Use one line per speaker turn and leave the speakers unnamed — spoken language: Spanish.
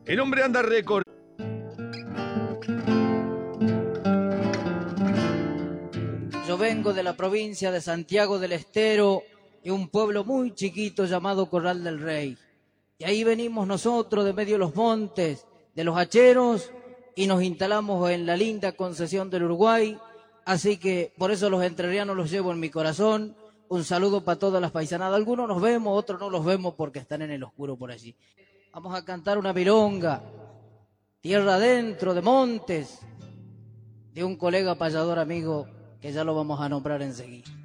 El hombre anda récord.
Yo vengo de la provincia de Santiago del Estero, de un pueblo muy chiquito llamado Corral del Rey. Y ahí venimos nosotros de medio de los montes, de los hacheros, y nos instalamos en la linda concesión del Uruguay. Así que por eso los entrerrianos los llevo en mi corazón. Un saludo para todas las paisanadas. Algunos nos vemos, otros no los vemos porque están en el oscuro por allí. Vamos a cantar una milonga, tierra adentro de montes, de un colega payador amigo que ya lo vamos a nombrar enseguida.